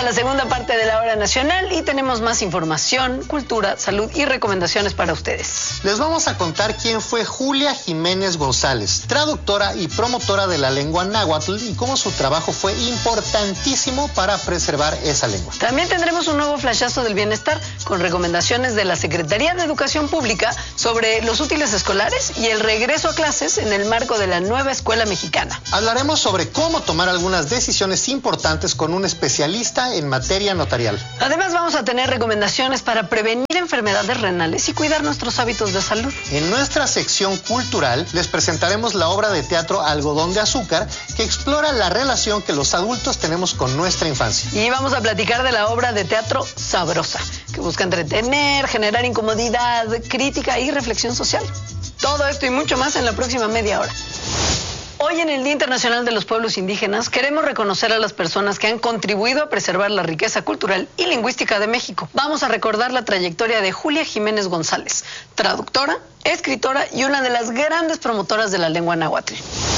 la segunda parte de la Hora Nacional y tenemos más información, cultura, salud y recomendaciones para ustedes. Les vamos a contar quién fue Julia Jiménez González, traductora y promotora de la lengua náhuatl y cómo su trabajo fue importantísimo para preservar esa lengua. También tendremos un nuevo flashazo del bienestar con recomendaciones de la Secretaría de Educación Pública sobre los útiles escolares y el regreso a clases en el marco de la nueva escuela mexicana. Hablaremos sobre cómo tomar algunas decisiones importantes con un especialista en materia notarial. Además vamos a tener recomendaciones para prevenir enfermedades renales y cuidar nuestros hábitos de salud. En nuestra sección cultural les presentaremos la obra de teatro Algodón de Azúcar, que explora la relación que los adultos tenemos con nuestra infancia. Y vamos a platicar de la obra de teatro Sabrosa, que busca entretener, generar incomodidad, crítica y reflexión social. Todo esto y mucho más en la próxima media hora. Hoy en el Día Internacional de los Pueblos Indígenas queremos reconocer a las personas que han contribuido a preservar la riqueza cultural y lingüística de México. Vamos a recordar la trayectoria de Julia Jiménez González, traductora, escritora y una de las grandes promotoras de la lengua náhuatl.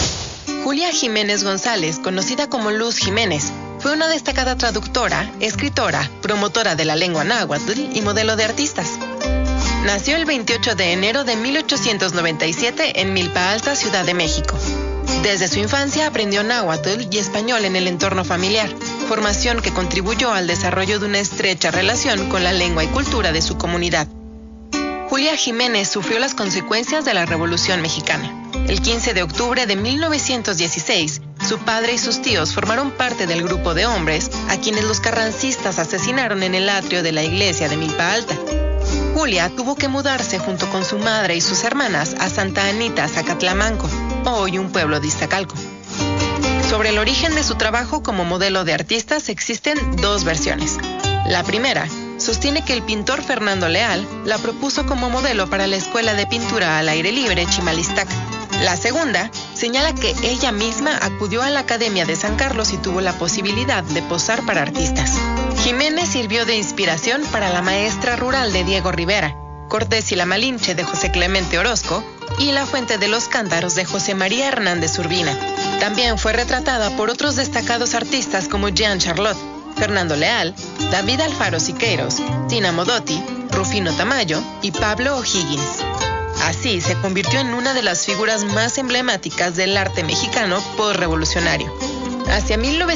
Julia Jiménez González, conocida como Luz Jiménez, fue una destacada traductora, escritora, promotora de la lengua náhuatl y modelo de artistas. Nació el 28 de enero de 1897 en Milpa Alta, Ciudad de México. Desde su infancia aprendió náhuatl y español en el entorno familiar, formación que contribuyó al desarrollo de una estrecha relación con la lengua y cultura de su comunidad. Julia Jiménez sufrió las consecuencias de la Revolución Mexicana. El 15 de octubre de 1916, su padre y sus tíos formaron parte del grupo de hombres a quienes los carrancistas asesinaron en el atrio de la iglesia de Milpa Alta. Julia tuvo que mudarse junto con su madre y sus hermanas a Santa Anita, Zacatlamanco, hoy un pueblo de Iztacalco. Sobre el origen de su trabajo como modelo de artistas existen dos versiones. La primera sostiene que el pintor Fernando Leal la propuso como modelo para la Escuela de Pintura al Aire Libre Chimalistac. La segunda señala que ella misma acudió a la Academia de San Carlos y tuvo la posibilidad de posar para artistas. Jiménez sirvió de inspiración para La Maestra Rural de Diego Rivera, Cortés y la Malinche de José Clemente Orozco y La Fuente de los Cántaros de José María Hernández Urbina. También fue retratada por otros destacados artistas como Jean Charlotte, Fernando Leal, David Alfaro Siqueiros, Tina Modotti, Rufino Tamayo y Pablo O'Higgins. Así se convirtió en una de las figuras más emblemáticas del arte mexicano postrevolucionario. Hacia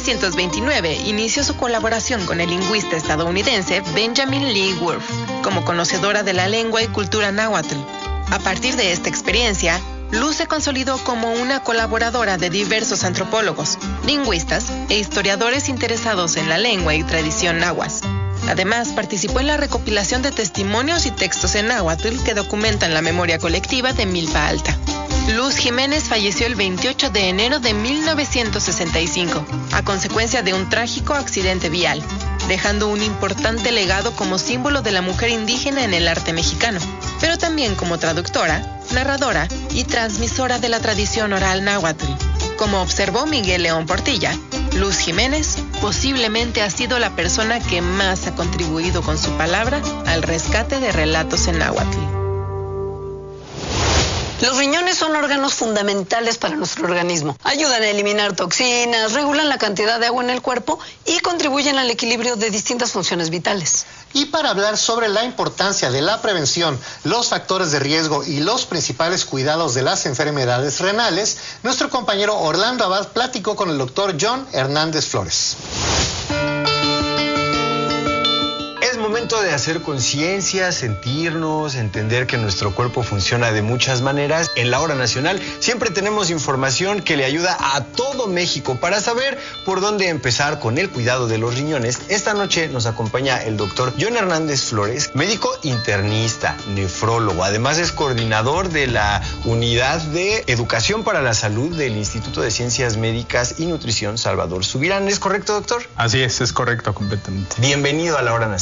1929 inició su colaboración con el lingüista estadounidense Benjamin Lee Whorf como conocedora de la lengua y cultura náhuatl. A partir de esta experiencia, Luz se consolidó como una colaboradora de diversos antropólogos, lingüistas e historiadores interesados en la lengua y tradición náhuatl. Además, participó en la recopilación de testimonios y textos en náhuatl que documentan la memoria colectiva de Milpa Alta. Luz Jiménez falleció el 28 de enero de 1965, a consecuencia de un trágico accidente vial, dejando un importante legado como símbolo de la mujer indígena en el arte mexicano, pero también como traductora, narradora y transmisora de la tradición oral náhuatl. Como observó Miguel León Portilla, Luz Jiménez posiblemente ha sido la persona que más ha contribuido con su palabra al rescate de relatos en náhuatl. Los riñones son órganos fundamentales para nuestro organismo. Ayudan a eliminar toxinas, regulan la cantidad de agua en el cuerpo y contribuyen al equilibrio de distintas funciones vitales. Y para hablar sobre la importancia de la prevención, los factores de riesgo y los principales cuidados de las enfermedades renales, nuestro compañero Orlando Abad platicó con el doctor John Hernández Flores. Es momento de hacer conciencia, sentirnos, entender que nuestro cuerpo funciona de muchas maneras. En la Hora Nacional siempre tenemos información que le ayuda a todo México para saber por dónde empezar con el cuidado de los riñones. Esta noche nos acompaña el doctor John Hernández Flores, médico internista, nefrólogo. Además es coordinador de la Unidad de Educación para la Salud del Instituto de Ciencias Médicas y Nutrición Salvador Subirán. ¿Es correcto, doctor? Así es correcto completamente. Bienvenido a la Hora Nacional.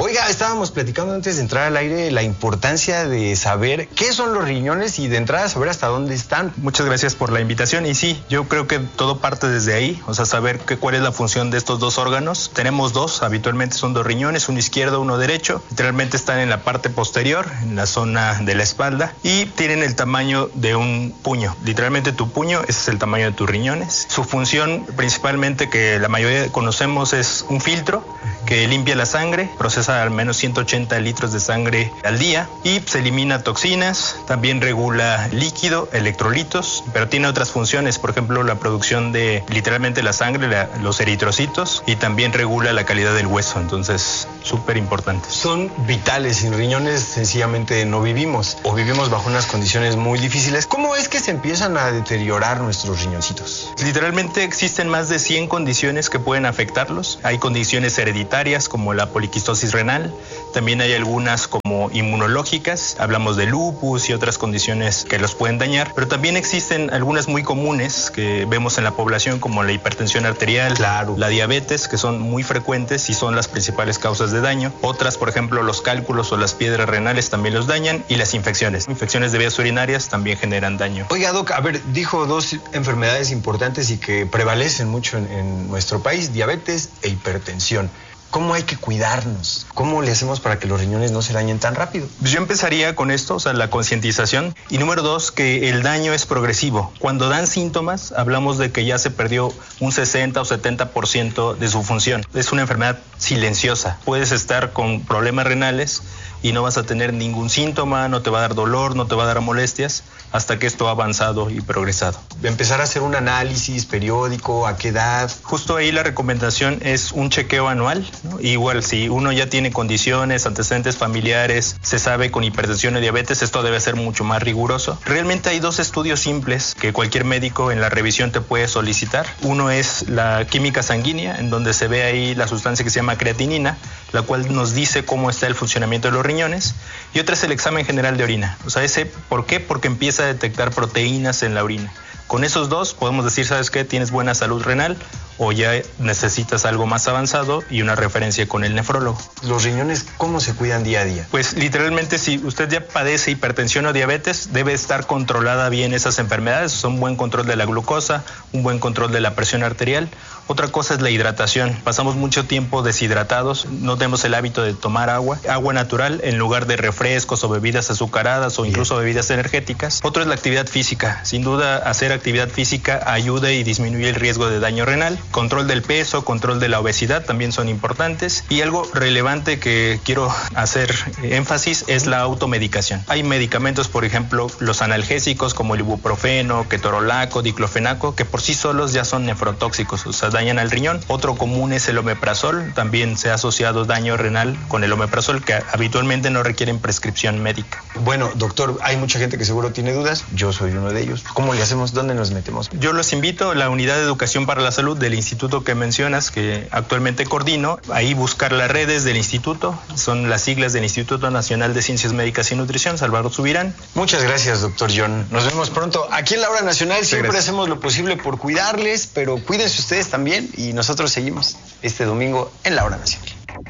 Oiga, estábamos platicando antes de entrar al aire la importancia de saber qué son los riñones y de entrada saber hasta dónde están. Muchas gracias por la invitación y sí, yo creo que todo parte desde ahí, o sea, saber cuál es la función de estos dos órganos. Tenemos dos, habitualmente son dos riñones, uno izquierdo, uno derecho. Literalmente están en la parte posterior, en la zona de la espalda y tienen el tamaño de un puño. Literalmente tu puño, ese es el tamaño de tus riñones. Su función principalmente que la mayoría conocemos es un filtro que limpia la sangre, procesa al menos 180 litros de sangre al día y se elimina toxinas, también regula líquido, electrolitos, pero tiene otras funciones, por ejemplo la producción de literalmente la sangre, los eritrocitos, y también regula la calidad del hueso, entonces súper importante. Son vitales, sin riñones sencillamente no vivimos o vivimos bajo unas condiciones muy difíciles. ¿Cómo es que se empiezan a deteriorar nuestros riñoncitos? Literalmente existen más de 100 condiciones que pueden afectarlos. Hay condiciones hereditarias como la poliquistosis renal, también hay algunas como inmunológicas, hablamos de lupus y otras condiciones que los pueden dañar, pero también existen algunas muy comunes que vemos en la población como la hipertensión arterial, la diabetes, que son muy frecuentes y son las principales causas de daño. Otras, por ejemplo, los cálculos o las piedras renales también los dañan, y las infecciones. Infecciones de vías urinarias también generan daño. Oiga, Doc, a ver, dijo dos enfermedades importantes y que prevalecen mucho en nuestro país, diabetes e hipertensión. ¿Cómo hay que cuidarnos? ¿Cómo le hacemos para que los riñones no se dañen tan rápido? Pues yo empezaría con esto, o sea, la concientización. Y número 2, que el daño es progresivo. Cuando dan síntomas, hablamos de que ya se perdió un 60 o 70% de su función. Es una enfermedad silenciosa. Puedes estar con problemas renales y no vas a tener ningún síntoma, no te va a dar dolor, no te va a dar molestias, hasta que esto ha avanzado y progresado. Empezar a hacer un análisis periódico, ¿a qué edad? Justo ahí la recomendación es un chequeo anual, ¿no? Igual si uno ya tiene condiciones, antecedentes familiares, se sabe con hipertensión o diabetes, esto debe ser mucho más riguroso. Realmente hay dos estudios simples que cualquier médico en la revisión te puede solicitar. Uno es la química sanguínea, en donde se ve ahí la sustancia que se llama creatinina, la cual nos dice cómo está el funcionamiento de los riñones, y otra es el examen general de orina. O sea, ese, ¿por qué? Porque empieza a detectar proteínas en la orina. Con esos dos podemos decir, ¿sabes qué? Tienes buena salud renal o ya necesitas algo más avanzado y una referencia con el nefrólogo. ¿Los riñones cómo se cuidan día a día? Pues literalmente si usted ya padece hipertensión o diabetes, debe estar controlada bien esas enfermedades, o sea, un buen control de la glucosa, un buen control de la presión arterial. Otra cosa es la hidratación. Pasamos mucho tiempo deshidratados, no tenemos el hábito de tomar agua natural en lugar de refrescos o bebidas azucaradas o incluso bebidas energéticas. Otro es la actividad física. Sin duda, hacer actividad física ayuda y disminuye el riesgo de daño renal. Control del peso, control de la obesidad también son importantes. Y algo relevante que quiero hacer énfasis es la automedicación. Hay medicamentos, por ejemplo, los analgésicos como el ibuprofeno, ketorolaco, diclofenaco, que por sí solos ya son nefrotóxicos, o sea, dañan al riñón. Otro común es el omeprazol, también se ha asociado daño renal con el omeprazol, que habitualmente no requieren prescripción médica. Bueno, doctor, hay mucha gente que seguro tiene dudas, yo soy uno de ellos. ¿Cómo le hacemos? ¿Dónde nos metemos? Yo los invito a la Unidad de Educación para la Salud del instituto que mencionas, que actualmente coordino. Ahí buscar las redes del instituto, son las siglas del Instituto Nacional de Ciencias Médicas y Nutrición, Salvador Subirán. Muchas gracias, doctor John. Nos vemos pronto. Aquí en La Hora Nacional siempre hacemos lo posible por cuidarles, pero cuídense ustedes también y nosotros seguimos este domingo en La Hora Nacional.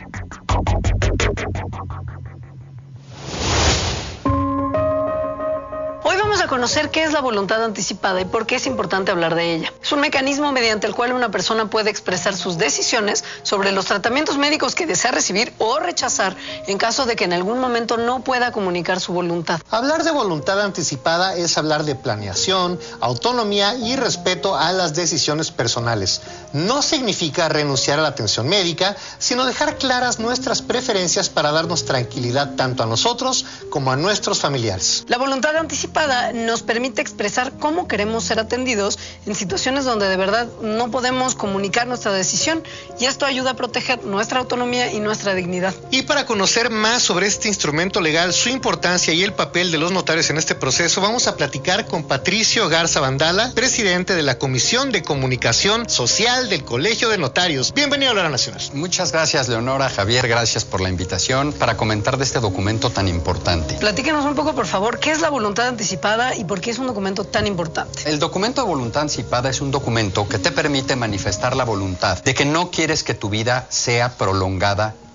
A conocer qué es la voluntad anticipada y por qué es importante hablar de ella. Es un mecanismo mediante el cual una persona puede expresar sus decisiones sobre los tratamientos médicos que desea recibir o rechazar en caso de que en algún momento no pueda comunicar su voluntad. Hablar de voluntad anticipada es hablar de planeación, autonomía y respeto a las decisiones personales. No significa renunciar a la atención médica, sino dejar claras nuestras preferencias para darnos tranquilidad tanto a nosotros como a nuestros familiares. La voluntad anticipada nos permite expresar cómo queremos ser atendidos en situaciones donde de verdad no podemos comunicar nuestra decisión, y esto ayuda a proteger nuestra autonomía y nuestra dignidad. Y para conocer más sobre este instrumento legal, su importancia y el papel de los notarios en este proceso, vamos a platicar con Patricio Garza Vandala, presidente de la Comisión de Comunicación Social del Colegio de Notarios. Bienvenido a La Hora Nacional. Muchas gracias, Leonora, Javier, gracias por la invitación para comentar de este documento tan importante. Platíquenos un poco, por favor, ¿qué es la voluntad anticipada y por qué es un documento tan importante? El documento de voluntad anticipada es un documento que te permite manifestar la voluntad de que no quieres que tu vida sea prolongada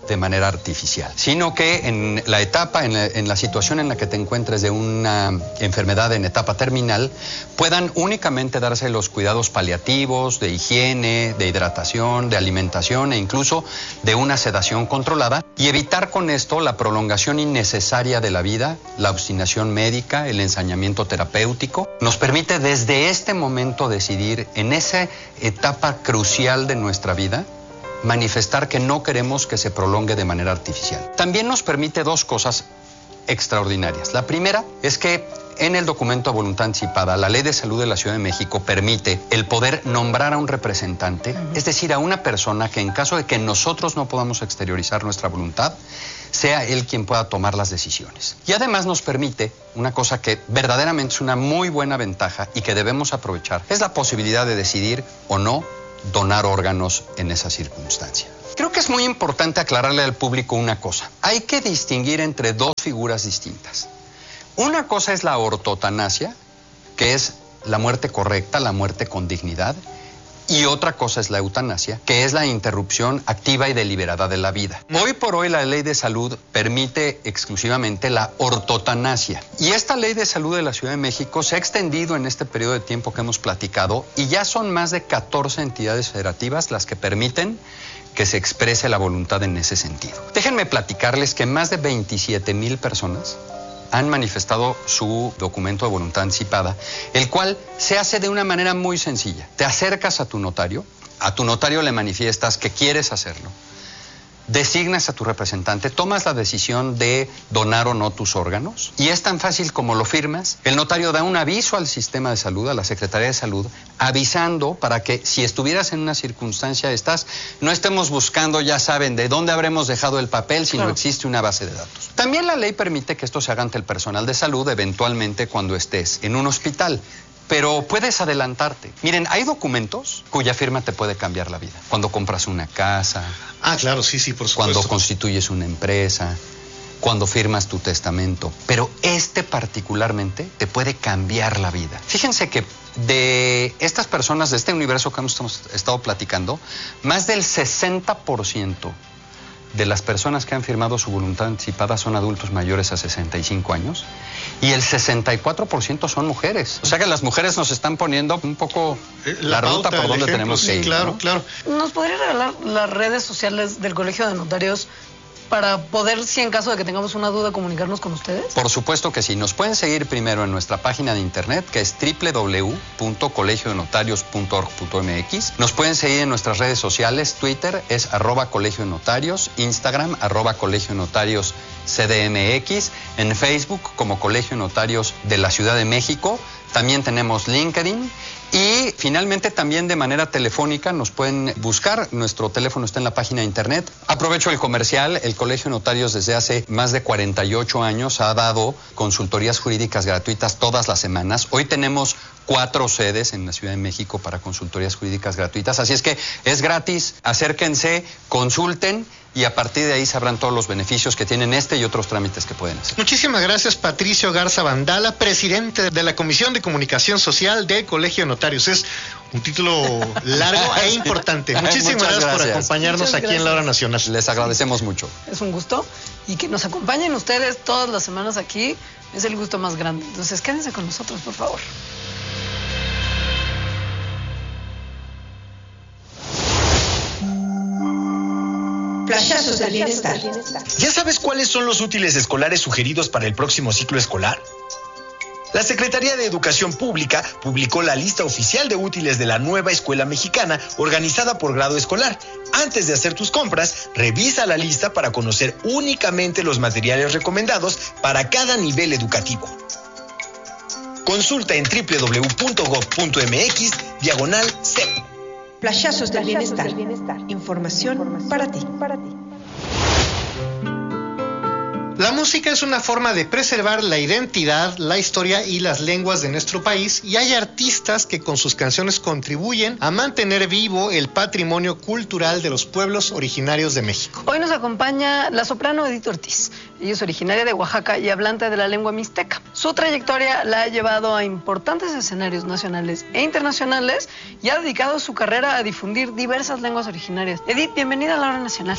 de manera artificial, sino que en la etapa, en la situación en la que te encuentres de una enfermedad en etapa terminal, puedan únicamente darse los cuidados paliativos, de higiene, de hidratación, de alimentación e incluso de una sedación controlada, y evitar con esto la prolongación innecesaria de la vida, la obstinación médica, el ensañamiento terapéutico. Nos permite desde este momento decidir en esa etapa crucial de nuestra vida manifestar que no queremos que se prolongue de manera artificial. También nos permite dos cosas extraordinarias. La primera es que en el documento de voluntad anticipada, la Ley de Salud de la Ciudad de México permite el poder nombrar a un representante, es decir, a una persona que en caso de que nosotros no podamos exteriorizar nuestra voluntad, sea él quien pueda tomar las decisiones. Y además nos permite una cosa que verdaderamente es una muy buena ventaja y que debemos aprovechar, es la posibilidad de decidir o no donar órganos en esa circunstancia. Creo que es muy importante aclararle al público una cosa. Hay que distinguir entre dos figuras distintas. Una cosa es la ortotanasia, que es la muerte correcta, la muerte con dignidad, y otra cosa es la eutanasia, que es la interrupción activa y deliberada de la vida. Hoy por hoy la Ley de Salud permite exclusivamente la ortotanasia. Y esta Ley de Salud de la Ciudad de México se ha extendido en este periodo de tiempo que hemos platicado y ya son más de 14 entidades federativas las que permiten que se exprese la voluntad en ese sentido. Déjenme platicarles que más de 27,000 personas han manifestado su documento de voluntad anticipada, el cual se hace de una manera muy sencilla. Te acercas a tu notario le manifiestas que quieres hacerlo, designas a tu representante, tomas la decisión de donar o no tus órganos, y es tan fácil como lo firmas. El notario da un aviso al sistema de salud, a la Secretaría de Salud, avisando para que si estuvieras en una circunstancia de estas, no estemos buscando, ya saben, de dónde habremos dejado el papel, si no existe una base de datos. También la ley permite que esto se haga ante el personal de salud, eventualmente cuando estés en un hospital. Pero puedes adelantarte. Miren, hay documentos cuya firma te puede cambiar la vida. Cuando compras una casa. Ah, claro, sí, por supuesto. Cuando constituyes una empresa, cuando firmas tu testamento. Pero este particularmente te puede cambiar la vida. Fíjense que de estas personas, de este universo que hemos estado platicando, más del 60% de las personas que han firmado su voluntad anticipada son adultos mayores a 65 años y el 64% son mujeres. O sea que las mujeres nos están poniendo un poco la ruta por donde tenemos que ir. Claro, ¿no? claro. ¿Nos podría regalar las redes sociales del Colegio de Notarios para poder, si en caso de que tengamos una duda, comunicarnos con ustedes? Por supuesto que sí. Nos pueden seguir primero en nuestra página de internet, que es www.colegiodenotarios.org.mx. Nos pueden seguir en nuestras redes sociales. Twitter es @Colegio de Notarios, Instagram @Colegio de Notarios CDMX, en Facebook como Colegio de Notarios de la Ciudad de México. También tenemos LinkedIn. Y finalmente también de manera telefónica nos pueden buscar. Nuestro teléfono está en la página de internet. Aprovecho el comercial. El Colegio de Notarios desde hace más de 48 años ha dado consultorías jurídicas gratuitas todas las semanas. Hoy tenemos 4 sedes en la Ciudad de México para consultorías jurídicas gratuitas. Así es que es gratis. Acérquense, consulten y a partir de ahí sabrán todos los beneficios que tienen este y otros trámites que pueden hacer. Muchísimas gracias, Patricio Garza Vandala, presidente de la Comisión de Comunicación Social del Colegio de Notarios. Es un título largo e importante. Muchísimas gracias por acompañarnos aquí en La Hora Nacional. Les agradecemos mucho. Es un gusto. Y que nos acompañen ustedes todas las semanas aquí es el gusto más grande. Entonces quédense con nosotros, por favor. Flashazos del bienestar. ¿Ya sabes cuáles son los útiles escolares sugeridos para el próximo ciclo escolar? La Secretaría de Educación Pública publicó la lista oficial de útiles de la nueva escuela mexicana organizada por grado escolar. Antes de hacer tus compras, revisa la lista para conocer únicamente los materiales recomendados para cada nivel educativo. Consulta en www.gov.mx/CEP. Flashazos del bienestar. Información para ti. La música es una forma de preservar la identidad, la historia y las lenguas de nuestro país, y hay artistas que con sus canciones contribuyen a mantener vivo el patrimonio cultural de los pueblos originarios de México. Hoy nos acompaña la soprano Edith Ortiz. Ella es originaria de Oaxaca y hablante de la lengua mixteca. Su trayectoria la ha llevado a importantes escenarios nacionales e internacionales y ha dedicado su carrera a difundir diversas lenguas originarias. Edith, bienvenida a la Hora Nacional.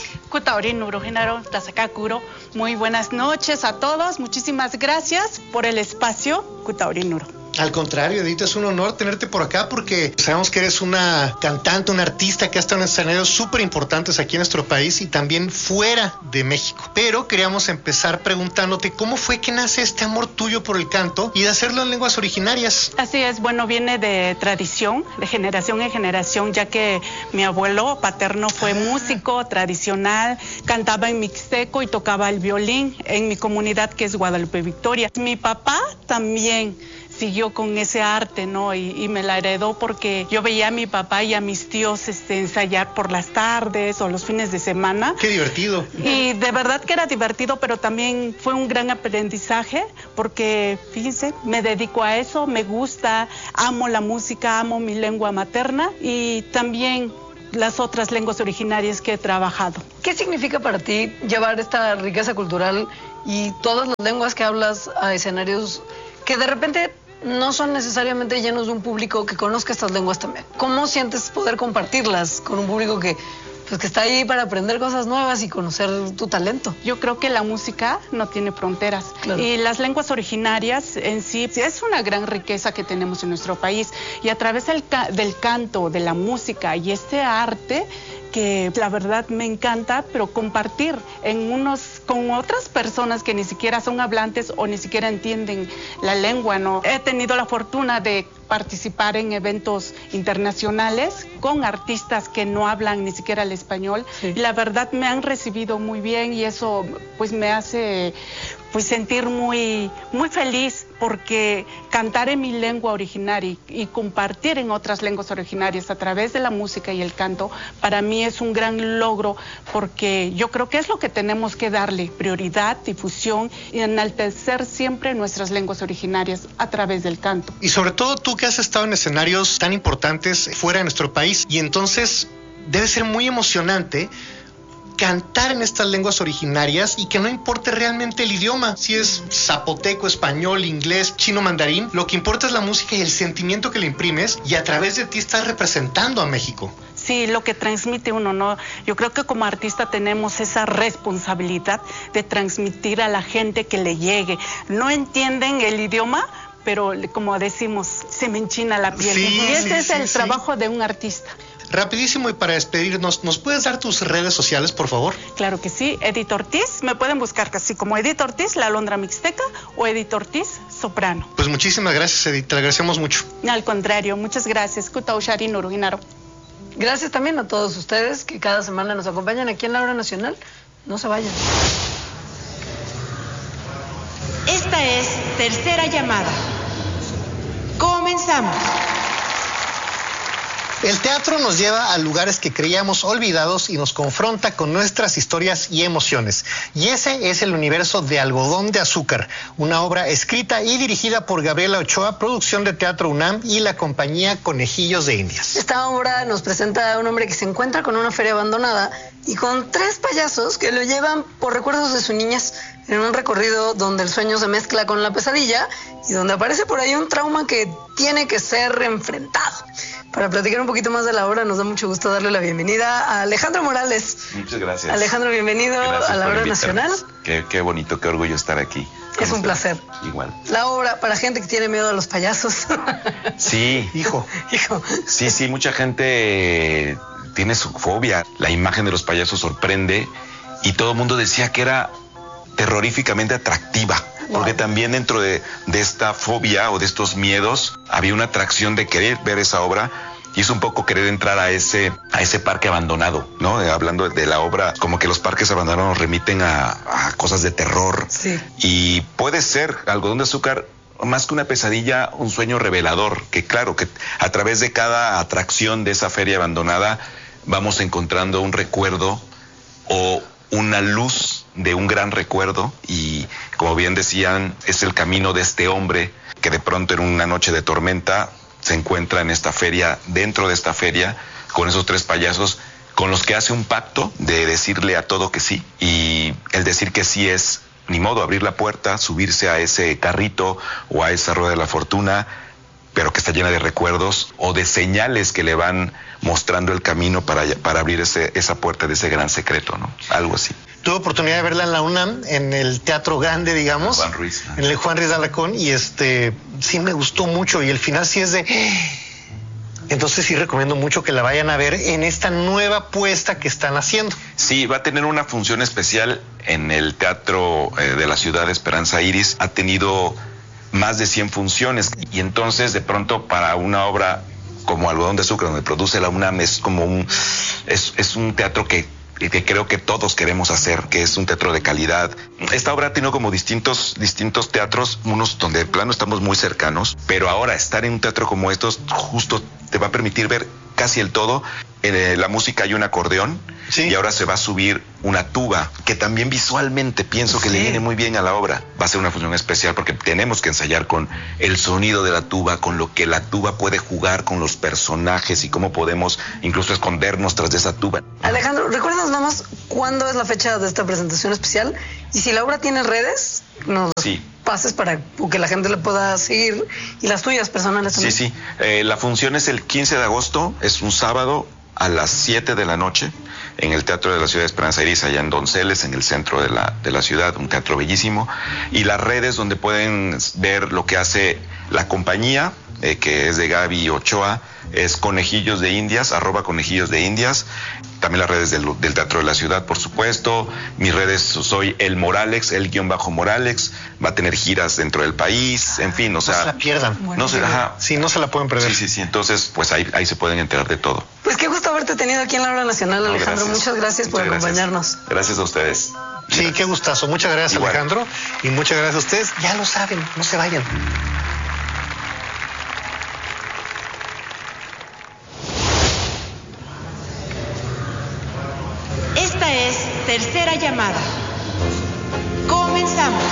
Muy buenas noches a todos. Muchísimas gracias por el espacio, Kutaurinuro. Al contrario, Edith, es un honor tenerte por acá porque sabemos que eres una cantante, una artista que ha estado en escenarios súper importantes aquí en nuestro país y también fuera de México. Pero queríamos empezar preguntándote cómo fue que nace este amor tuyo por el canto y de hacerlo en lenguas originarias. Así es, bueno, viene de tradición, de generación en generación, ya que mi abuelo paterno fue músico tradicional, cantaba en mixteco y tocaba el violín en mi comunidad que es Guadalupe Victoria. Mi papá también siguió con ese arte, ¿no? Y me la heredó porque yo veía a mi papá y a mis tíos ensayar por las tardes o los fines de semana. ¡Qué divertido! Y de verdad que era divertido, pero también fue un gran aprendizaje porque, fíjense, me dedico a eso, me gusta, amo la música, amo mi lengua materna y también las otras lenguas originarias que he trabajado. ¿Qué significa para ti llevar esta riqueza cultural y todas las lenguas que hablas a escenarios que de repente no son necesariamente llenos de un público que conozca estas lenguas también? ¿Cómo sientes poder compartirlas con un público que está ahí para aprender cosas nuevas y conocer tu talento? Yo creo que la música no tiene fronteras. Claro. Y las lenguas originarias en sí es una gran riqueza que tenemos en nuestro país. Y a través del canto, de la música y este arte, que la verdad me encanta, pero compartir con otras personas que ni siquiera son hablantes o ni siquiera entienden la lengua, ¿no? He tenido la fortuna de participar en eventos internacionales con artistas que no hablan ni siquiera el español. Sí. Y la verdad me han recibido muy bien y eso pues me hace sentir muy, muy feliz porque cantar en mi lengua originaria y compartir en otras lenguas originarias a través de la música y el canto, para mí es un gran logro porque yo creo que es lo que tenemos que darle prioridad, difusión y enaltecer siempre nuestras lenguas originarias a través del canto. Y sobre todo tú que has estado en escenarios tan importantes fuera de nuestro país y entonces debe ser muy emocionante cantar en estas lenguas originarias y que no importe realmente el idioma, si es zapoteco, español, inglés, chino, mandarín, lo que importa es la música y el sentimiento que le imprimes y a través de ti estás representando a México. Sí, lo que transmite uno, ¿no? Yo creo que como artista tenemos esa responsabilidad de transmitir a la gente que le llegue. No entienden el idioma, pero como decimos, se me enchina la piel. Sí, y ese es el trabajo de un artista. Rapidísimo y para despedirnos, ¿nos puedes dar tus redes sociales, por favor? Claro que sí, Edith Ortiz, me pueden buscar casi como Edith Ortiz, la Alondra Mixteca, o Edith Ortiz, soprano. Pues muchísimas gracias, Edith, te agradecemos mucho. Al contrario, muchas gracias. Gracias también a todos ustedes que cada semana nos acompañan aquí en la Hora Nacional. No se vayan. Esta es Tercera Llamada. Comenzamos. El teatro nos lleva a lugares que creíamos olvidados y nos confronta con nuestras historias y emociones. Y ese es el universo de Algodón de Azúcar, una obra escrita y dirigida por Gabriela Ochoa, producción de Teatro UNAM y la compañía Conejillos de Indias. Esta obra nos presenta a un hombre que se encuentra con una feria abandonada y con 3 payasos que lo llevan por recuerdos de su niñez en un recorrido donde el sueño se mezcla con la pesadilla y donde aparece por ahí un trauma que tiene que ser enfrentado. Para platicar un poquito más de la obra, nos da mucho gusto darle la bienvenida a Alejandro Morales. Muchas gracias. Alejandro, bienvenido a la Hora Nacional. Qué bonito, qué orgullo estar aquí. Es un placer. Igual. La obra, para gente que tiene miedo a los payasos. Sí. Hijo. Sí, mucha gente tiene su fobia. La imagen de los payasos sorprende y todo el mundo decía que era terroríficamente atractiva. Porque también dentro de esta fobia o de estos miedos había una atracción de querer ver esa obra y es un poco querer entrar a ese parque abandonado, ¿no? Hablando de la obra, como que los parques abandonados remiten a cosas de terror. Sí. Y puede ser Algodón de Azúcar más que una pesadilla, un sueño revelador, que claro, que a través de cada atracción de esa feria abandonada vamos encontrando un recuerdo o una luz de un gran recuerdo y, como bien decían, es el camino de este hombre que de pronto en una noche de tormenta se encuentra en esta feria, dentro de esta feria, con esos 3 payasos con los que hace un pacto de decirle a todo que sí. Y el decir que sí es, ni modo, abrir la puerta, subirse a ese carrito o a esa rueda de la fortuna, pero que está llena de recuerdos o de señales que le van mostrando el camino para abrir esa puerta de ese gran secreto, ¿no? Algo así. Tuve oportunidad de verla en la UNAM, en el Teatro Grande, digamos. Juan Ruiz. En el Juan Ruiz de Alarcón, y sí me gustó mucho, y el final sí es de... Entonces sí recomiendo mucho que la vayan a ver en esta nueva puesta que están haciendo. Sí, va a tener una función especial en el Teatro de la Ciudad de Esperanza Iris. Ha tenido más de 100 funciones, y entonces de pronto para una obra como Algodón de Azúcar, donde produce la UNAM, es como es un teatro que creo que todos queremos hacer, que es un teatro de calidad. Esta obra ha tenido como distintos teatros, unos donde de plano estamos muy cercanos, pero ahora estar en un teatro como estos justo te va a permitir ver casi el todo. En la música hay un acordeón, sí, y ahora se va a subir una tuba, que también visualmente pienso que le viene muy bien a la obra. Va a ser una función especial porque tenemos que ensayar con el sonido de la tuba, con lo que la tuba puede jugar con los personajes y cómo podemos incluso escondernos tras de esa tuba. Alejandro, ¿recuerdas nada más cuándo es la fecha de esta presentación especial? Y si la obra tiene redes, nos pases para que la gente la pueda seguir, y las tuyas personales también. Sí. La función es el 15 de agosto, es un sábado a las 7 de la noche en el Teatro de la Ciudad de Esperanza Iris, allá en Donceles, en el centro de la ciudad, un teatro bellísimo. Y las redes donde pueden ver lo que hace la compañía, que es de Gaby Ochoa, es Conejillos de Indias, @conejillosdeindias. También las redes del Teatro de la Ciudad, por supuesto. Mis redes, soy el Moralex, el_Moralex. Va a tener giras dentro del país, en fin, o sea... No se la pierdan. No se la pueden perder. Sí. Entonces, pues ahí se pueden enterar de todo. Pues qué gusto haberte tenido aquí en la Hora Nacional, Alejandro. Muchas gracias por acompañarnos. Gracias a ustedes. Sí, qué gustazo. Muchas gracias, igual, Alejandro. Y muchas gracias a ustedes. Ya lo saben, no se vayan. Esta es Tercera Llamada. Comenzamos.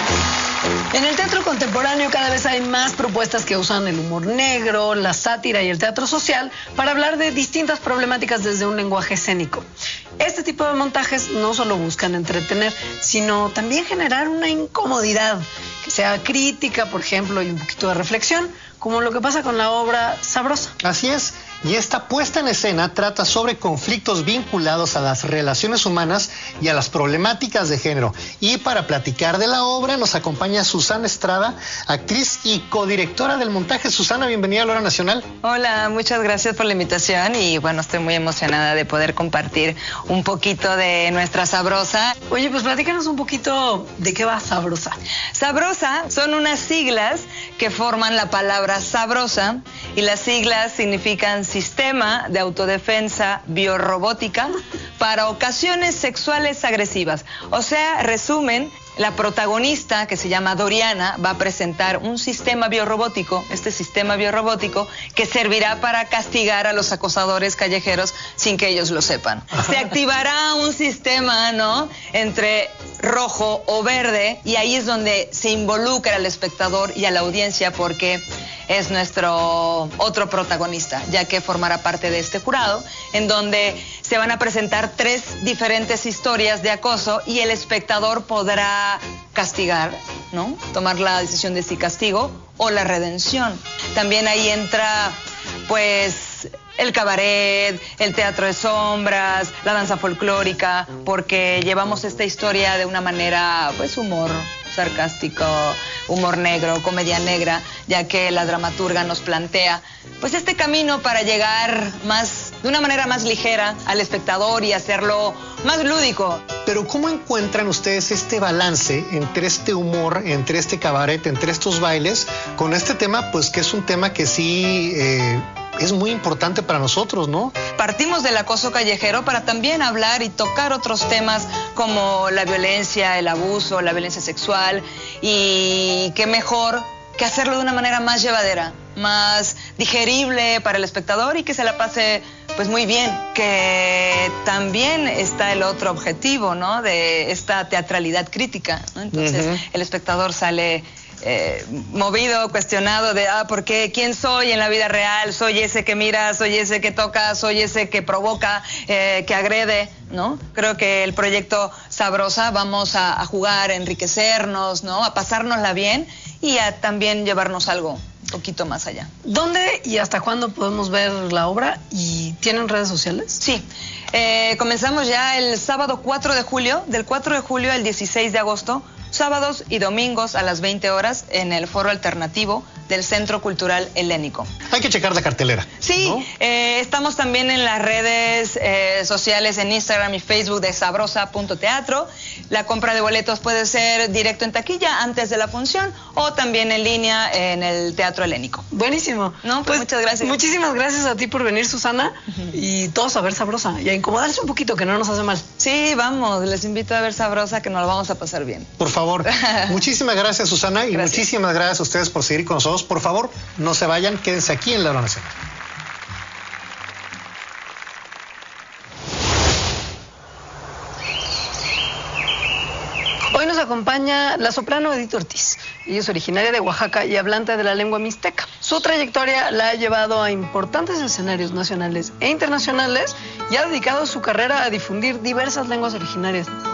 En el teatro contemporáneo cada vez hay más propuestas que usan el humor negro, la sátira y el teatro social para hablar de distintas problemáticas desde un lenguaje escénico. Este tipo de montajes no solo buscan entretener, sino también generar una incomodidad, que sea crítica, por ejemplo, y un poquito de reflexión, como lo que pasa con la obra Sabrosa. Así es. Y esta puesta en escena trata sobre conflictos vinculados a las relaciones humanas y a las problemáticas de género. Y para platicar de la obra nos acompaña Susana Estrada, actriz y codirectora del montaje. Susana, bienvenida a la Hora Nacional. Hola, muchas gracias por la invitación y bueno, estoy muy emocionada de poder compartir un poquito de nuestra Sabrosa. Oye, pues platícanos un poquito de qué va Sabrosa. Sabrosa son unas siglas que forman la palabra sabrosa, y las siglas significan Sistema de Autodefensa Biorrobótica para Ocasiones Sexuales Agresivas. O sea, resumen, la protagonista, que se llama Doriana, va a presentar un sistema biorrobótico, que servirá para castigar a los acosadores callejeros sin que ellos lo sepan. Se activará un sistema, ¿no?, entre rojo o verde, y ahí es donde se involucra al espectador y a la audiencia, porque es nuestro otro protagonista, ya que formará parte de este jurado, en donde se van a presentar 3 diferentes historias de acoso y el espectador podrá castigar, ¿no?, tomar la decisión de si castigo o la redención. También ahí entra, pues, el cabaret, el teatro de sombras, la danza folclórica, porque llevamos esta historia de una manera, pues, humor sarcástico, humor negro, comedia negra, ya que la dramaturga nos plantea pues este camino para llegar de una manera más ligera al espectador y hacerlo más lúdico. Pero ¿cómo encuentran ustedes este balance entre este humor, entre este cabaret, entre estos bailes, con este tema, pues que es un tema que sí es muy importante para nosotros, ¿no? Partimos del acoso callejero para también hablar y tocar otros temas como la violencia, el abuso, la violencia sexual, y qué mejor que hacerlo de una manera más llevadera, más digerible para el espectador y que se la pase pues muy bien. Que también está el otro objetivo, ¿no? De esta teatralidad crítica, ¿no? Entonces el espectador sale movido, cuestionado de, ¿por qué? ¿Quién soy en la vida real? Soy ese que mira, soy ese que toca, soy ese que provoca, que agrede, ¿no? Creo que el proyecto Sabrosa vamos a jugar, a enriquecernos, ¿no? A pasárnosla bien y a también llevarnos algo un poquito más allá. ¿Dónde y hasta cuándo podemos ver la obra? ¿Y tienen redes sociales? Sí. Comenzamos ya el sábado 4 de julio, del 4 de julio al 16 de agosto, sábados y domingos a las 20 horas en el Foro Alternativo del Centro Cultural Helénico. Hay que checar la cartelera. Sí, ¿no? Estamos también en las redes sociales, en Instagram y Facebook de sabrosa.teatro. La compra de boletos puede ser directo en taquilla antes de la función o también en línea en el Teatro Helénico. Buenísimo. No, pues muchas gracias. Muchísimas gracias a ti por venir, Susana, y todos a ver Sabrosa y a incomodarse un poquito, que no nos hace mal. Sí, vamos, les invito a ver Sabrosa, que nos lo vamos a pasar bien. Por favor. Muchísimas gracias, Susana, y muchísimas gracias a ustedes por seguir con nosotros. Por favor, no se vayan, quédense aquí en La Hora Nacional. Hoy nos acompaña la soprano Edith Ortiz. Ella es originaria de Oaxaca y hablante de la lengua mixteca. Su trayectoria la ha llevado a importantes escenarios nacionales e internacionales y ha dedicado su carrera a difundir diversas lenguas originarias